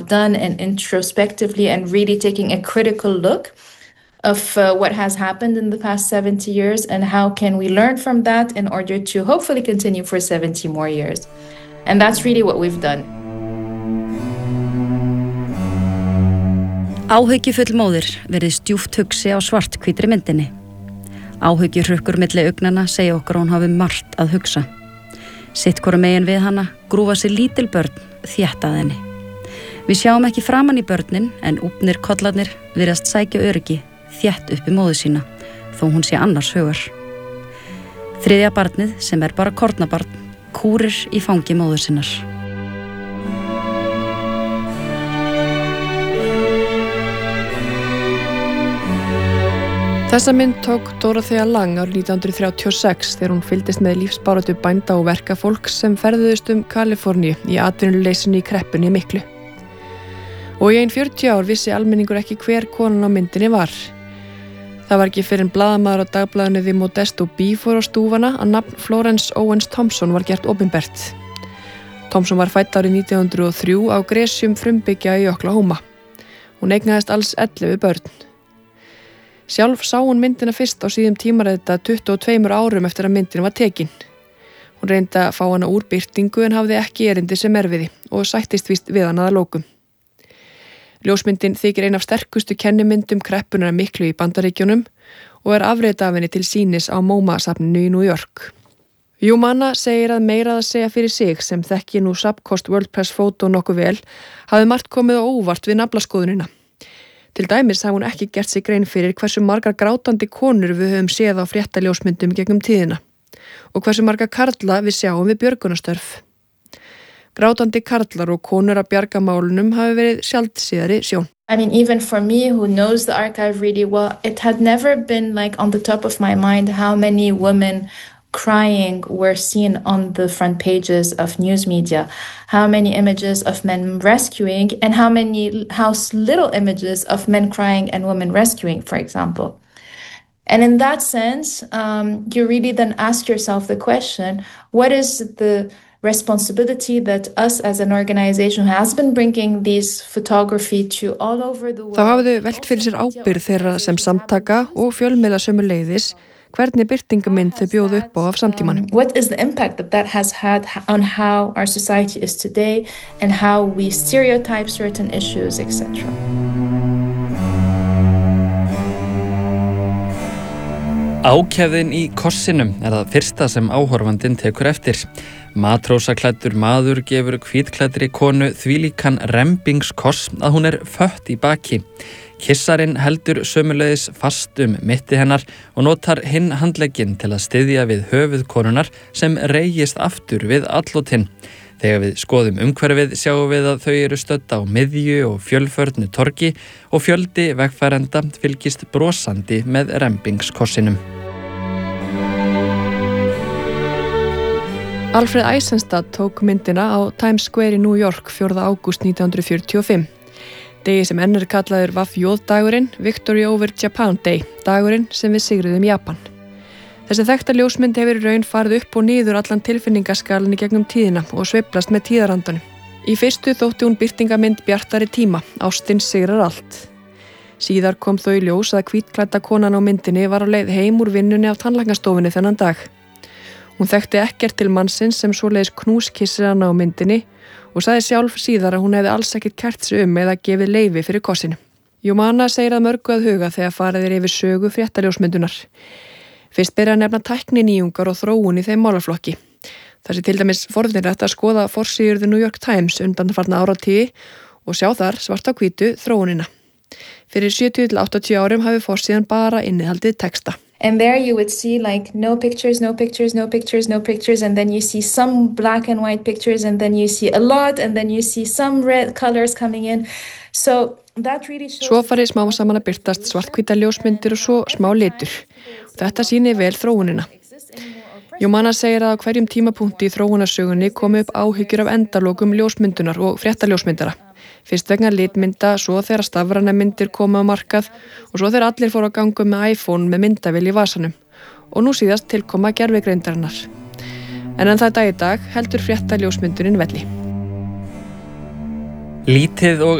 done and introspectively and really taking a critical look of what has happened in the past 70 years and how can we learn from that in order to hopefully continue for 70 more years. And that's really what we've done. Áhyggjufull móðir virðist djúpt hugsi á svarthvítri myndinni. Áhyggjuhrukkur milli augnanna segja okkur að hún hafi margt að hugsa. Sitt hvoru megin við hana grúfa sér lítil börn þétt að henni. Við sjáum ekki framan í börnin en úpnir kollarnir virðast sækja öryggi þétt uppi móður sína þó hún sé annars hugar. Þriðja barnið sem bara kornabarn kúrir í fangi móður sinnar. Þessa mynd tók Dorothea Lange árið 1936 þegar hún fylgdist með lífsbaráttu bænda og verkafólks sem ferðuðust Kaliforníu í atvinnuleysinu í kreppunni miklu. Og í 40 ár vissi almenningur ekki hver konan á myndinni var. Það var ekki fyrr en blaðamaður á dagblaðinu The Modesto Bee fór á stúfana að nafn Florence Owens Thompson var gert opinbert. Thompson var fædd árið 1903 á Gresham frumbyggja í Oklahoma. Hún eignaðist alls 11 börn. Sjálf sá hún myndina fyrst á síðum tímarita 22 árum eftir að myndin var tekin. Hún reyndi að fá hana úr birtingu en hafði ekki erindi sem erfiði og sættist víst við hana að lokum. Ljósmyndin þykir ein af sterkustu kennimyndum kreppunar miklu í Bandaríkjunum og afrit af henni til sýnis á MoMA-safninu í New York. Jumana segir að meira að segja fyrir sig sem þekki nú Subcost WordPress Photo nokkuð vel hafi margt komið á óvart við naflaskoðunina. Til dæmis hafi hún ekki gert sig grein fyrir hversu margar grátandi konur við höfum séð á fréttaljósmyndum gegnum tíðina og hversu marga karla við sjáum við björgunarstörf. Grátandi karlar og konur að bjarga málunum hafi verið sjaldséðari sjón. I mean, even for me who knows the archive really well, it had never been like on the top of my mind how many women crying were seen on the front pages of news media, how many images of men rescuing and how little images of men crying and women rescuing, for example. And in that sense, you really then ask yourself the question, what is the responsibility that us as an organization has been bringing these photography to all over the world. Þá hafa þau velt fyrir sér ábyrgð þeirra sem samtaka og fjölmiðla sömuleiðis hvernig birtingamynd þau bjóðu upp á af samtímanum. What is the impact that has had on how our society is today and how we stereotype certain issues, etc. Ákefðin í kossinum það fyrsta sem áhorfandinn tekur eftir. Matrósaklæddur maður gefur hvítklæddri konu þvílíkan rembingskoss að hún fött í baki. Kissarinn heldur sömuleiðis fast mitti hennar og notar hinn handlegginn til að styðja við höfuð konunnar sem reigist aftur við allotinn. Þegar við skoðum umhverfið sjáum við að þau stödd á miðju og fjölförnu torgi og fjöldi vegfarenda fylgist brosandi með rembingskossinum. Alfred Eisenstadt tók myndina á Times Square í New York 4. ágúst 1945. Degi sem enn kallaður VJ-dagurinn, Victory over Japan Day, dagurinn sem við sigruðum Japan. Þessi þekkta ljósmynd hefur í raun farið upp og niður allan tilfinningaskalinn í gegnum tíðina og sveiflast með tíðarandanum. Í fyrstu þótti hún birtingamynd bjartari tíma, ástin sigrar allt. Síðar kom þó í ljós að hvítklædda konan á myndinni var á leið heim úr vinnunni á tannlæknastofunni þennan dag. Hún þekkti ekkert til mannsins sem svoleiðis knúskissir hana á myndinni og sagði sjálf síðar að hún hefði alls ekkert kært sig eða gefið leyfi fyrir kossinu. Jumana segir að mörgu að huga þegar farið yfir sögu fréttaljósmyndunar. Fyrst byrja að nefna tækninýjungar og þróun í þeim málaflokki. Það sé til dæmis forvitnilegt að skoða forsíður The New York Times undanfarna áratugi og sjá þar svart á hvítu þróunina. Fyrir 70-80 árum hafi forsíðan bara innihaldið texta. And there you would see like no pictures, no pictures, no pictures, no pictures, and then you see some black and white pictures, and then you see a lot, and then you see some red colors coming in. So that really shows... Svo farið smá saman að birtast svarthvítar ljósmyndir og svo smá litur. Þetta sýnir vel þróunina. Jumana segir að á hverjum tímapunkti í þróunarsögunni komi upp áhyggjur af endalokum ljósmyndunar og fréttaljósmyndara. Fyrst vegna litmynda, svo þegar stafrænar myndir koma á markað og svo þegar allir fóru að ganga með iPhone með myndavél í vasanum og nú síðast tilkoma gervigreindarinnar. En það dag í dag heldur fréttaljósmyndunin velli. Lítið og